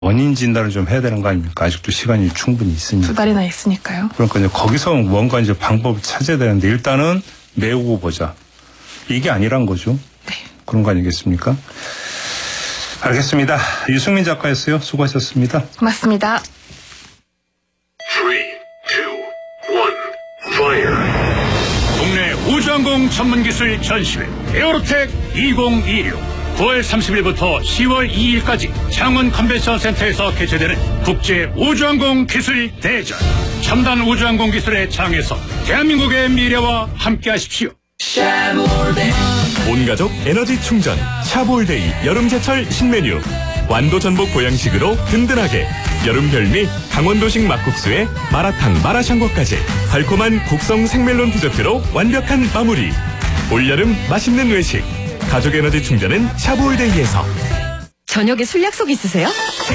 원인 진단을 좀 해야 되는 거 아닙니까? 아직도 시간이 충분히 있으니까. 2달이나 있으니까요. 그러니까 이제 거기서 뭔가 이제 방법을 찾아야 되는데 일단은 메우고 보자. 이게 아니란 거죠. 네. 그런 거 아니겠습니까? 알겠습니다. 유승민 작가였어요. 수고하셨습니다. 고맙습니다. 3, 2, 1, fire. 국내 우주항공 전문기술 전시회 에어로텍 2026 9월 30일부터 10월 2일까지 창원 컨벤션 센터에서 개최되는 국제 우주항공 기술 대전. 첨단 우주항공 기술의 장에서 대한민국의 미래와 함께하십시오. 온가족 에너지 충전 샤볼데이 여름제철 신메뉴. 완도 전복 보양식으로 든든하게. 여름 별미 강원도식 막국수에 마라탕 마라샹궈까지 달콤한 곡성 생멜론 디저트로 완벽한 마무리. 올여름 맛있는 외식 가족 에너지 충전은 샤볼데이에서. 저녁에 술 약속 있으세요?